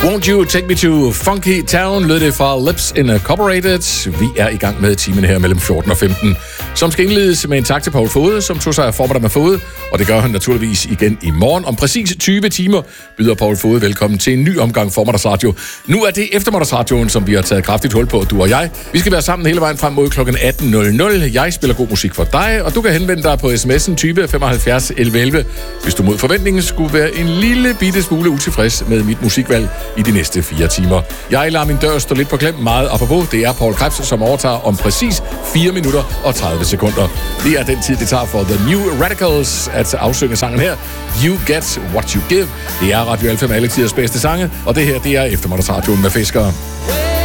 Won't You Take Me to Funky Town, lød det fra Lips Incorporated. Vi er i gang med timen her mellem 14 og 15, som skal indledes med en tak til Paul Fode, som tog sig af formiddag med Fode, og det gør han naturligvis igen i morgen. Om præcis 20 timer byder Paul Fode velkommen til en ny omgang formiddagsradio. Nu er det eftermiddagsradioen, som vi har taget kraftigt hul på, du og jeg. Vi skal være sammen hele vejen frem mod kl. 18.00. Jeg spiller god musik for dig, og du kan henvende dig på sms'en 20 75 11 11, hvis du mod forventningen skulle være en lille bitte smule utilfreds med mit musikvalg i de næste 4 timer. Jeg lader min dør stå lidt på klem, meget apropos. Det er Paul Krebs, som overtager om præcis 4 minutter og 30 sekunder. Det er den tid, det tager for The New Radicals at afsynge sangen her. You Get What You Give. Det er Radio Alfa med alle tiders bedste sange, og det her, det er eftermiddagsradioen med Fisker.